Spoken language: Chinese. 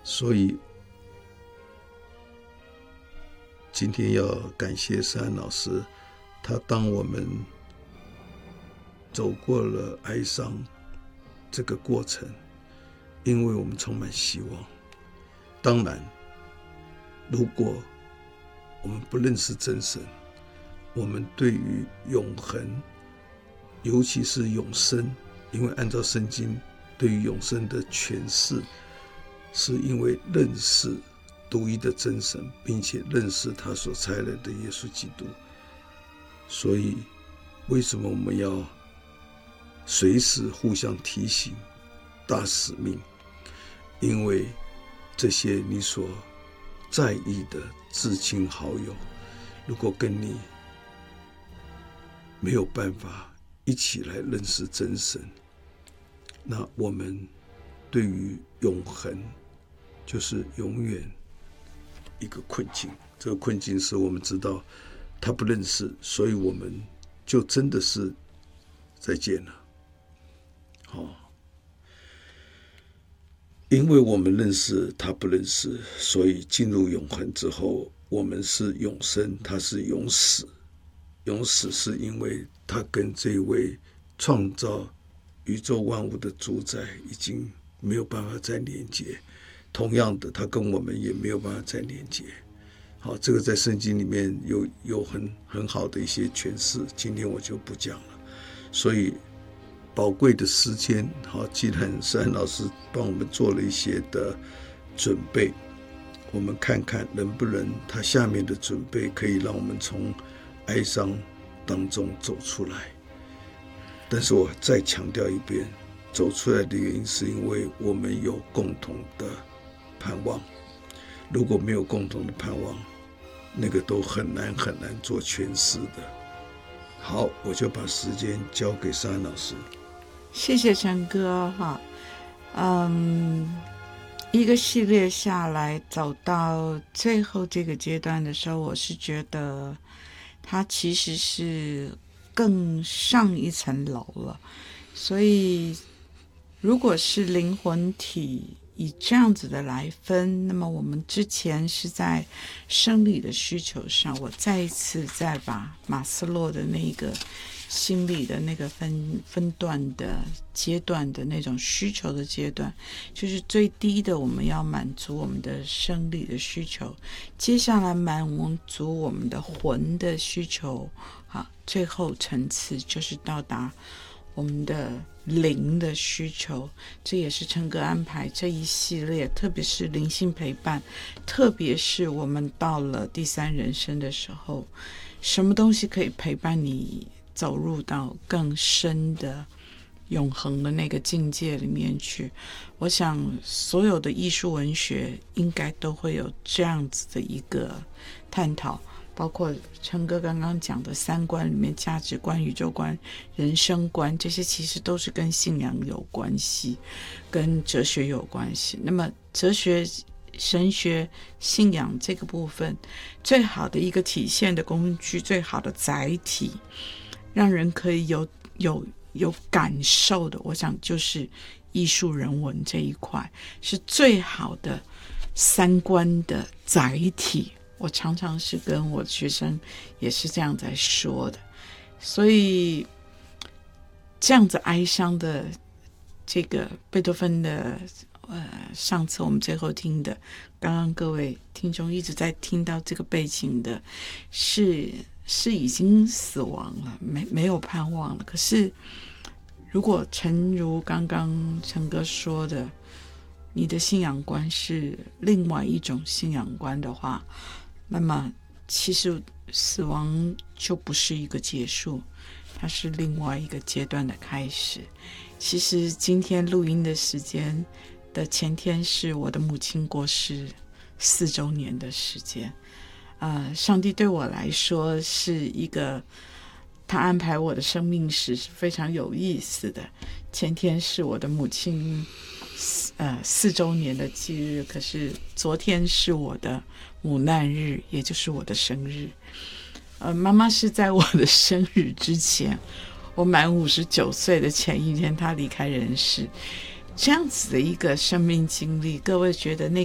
所以今天要感谢施安老师，他当我们走过了哀伤这个过程，因为我们充满希望。当然如果我们不认识真神，我们对于永恒，尤其是永生，因为按照圣经对于永生的诠释，是因为认识独一的真神，并且认识他所差来的耶稣基督。所以为什么我们要随时互相提醒大使命？因为这些你所在意的至亲好友，如果跟你没有办法一起来认识真神，那我们对于永恒就是永远一个困境。这个困境是我们知道他不认识，所以我们就真的是再见了。因为我们认识他不认识，所以进入永恒之后，我们是永生，他是永死。永死是因为他跟这位创造宇宙万物的主宰已经没有办法再连接，同样的，他跟我们也没有办法再连接。好，这个在圣经里面有很好的一些诠释，今天我就不讲了。所以宝贵的时间，好，既然施安老师帮我们做了一些的准备，我们看看能不能他下面的准备可以让我们从哀伤当中走出来。但是我再强调一遍，走出来的原因是因为我们有共同的盼望。如果没有共同的盼望，那个都很难做诠释的。好，我就把时间交给施安老师。 谢谢陈哥哈。一个系列下来走到最后这个阶段的时候，我是觉得它其实是更上一层楼了。所以如果是灵魂体以这样子的来分，那么我们之前是在生理的需求上，我再一次再把马斯洛的那个心理的那个分段的阶段的那种需求的阶段，就是最低的我们要满足我们的生理的需求，接下来满足我们的魂的需求，好，最后层次就是到达我们的灵的需求。这也是陈哥安排这一系列，特别是灵性陪伴，特别是我们到了第三人生的时候，什么东西可以陪伴你走入到更深的永恒的那个境界里面去。我想所有的艺术文学应该都会有这样子的一个探讨，包括陈哥刚刚讲的三观里面，价值观、宇宙观、人生观，这些其实都是跟信仰有关系，跟哲学有关系。那么哲学、神学、信仰这个部分，最好的一个体现的工具，最好的载体，让人可以有感受的，我想就是艺术人文这一块是最好的三观的载体。我常常是跟我的学生也是这样在说的。所以这样子哀伤的这个贝多芬的上次我们最后听的，刚刚各位听众一直在听到这个背景的是已经死亡了，没有盼望了。可是如果诚如刚刚陈哥说的，你的信仰观是另外一种信仰观的话，那么其实死亡就不是一个结束，它是另外一个阶段的开始。其实今天录音的时间的前天是我的母亲过世4周年的时间。上帝对我来说是一个，他安排我的生命史是非常有意思的。前天是我的母亲4周年的忌日，可是昨天是我的母难日，也就是我的生日。妈妈是在我的生日之前，我满59岁的前一天她离开人世。这样子的一个生命经历，各位觉得那